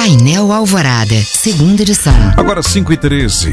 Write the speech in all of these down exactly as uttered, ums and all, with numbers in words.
Painel Alvorada, segunda edição. Agora cinco e treze.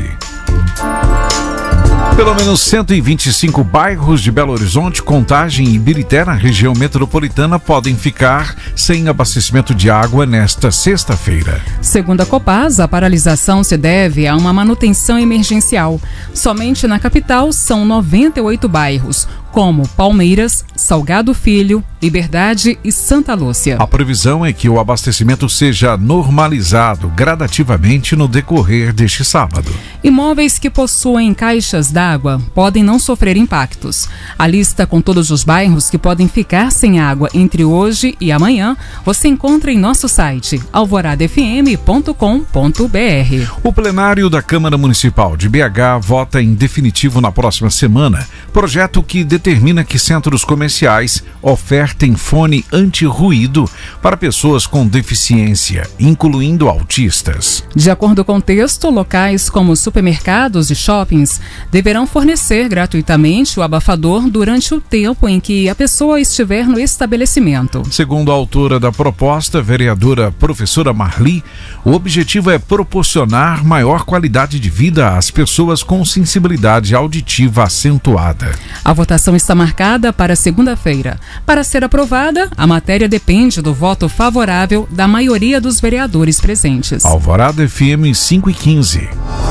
Pelo menos cento e vinte e cinco bairros de Belo Horizonte, Contagem e Ibirité, na região metropolitana, podem ficar sem abastecimento de água nesta sexta-feira. Segundo a Copasa, a paralisação se deve a uma manutenção emergencial. Somente na capital são noventa e oito bairros, como Palmeiras, Salgado Filho, Liberdade e Santa Lúcia. A previsão é que o abastecimento seja normalizado gradativamente no decorrer deste sábado. Imóveis que possuem caixas d'água podem não sofrer impactos. A lista com todos os bairros que podem ficar sem água entre hoje e amanhã você encontra em nosso site alvorada f m ponto com ponto b r. O plenário da Câmara Municipal de B H vota em definitivo na próxima semana projeto que determina que centros comerciais ofertem fone anti-ruído para pessoas com deficiência, incluindo autistas. De acordo com o texto, locais como supermercados e shoppings deverão fornecer gratuitamente o abafador durante o tempo em que a pessoa estiver no estabelecimento. Segundo a autora da proposta, vereadora professora Marli, o objetivo é proporcionar maior qualidade de vida às pessoas com sensibilidade auditiva acentuada. A votação está marcada para segunda-feira. Para ser aprovada, a matéria depende do voto favorável da maioria dos vereadores presentes. Alvorada F M cinco e quinze.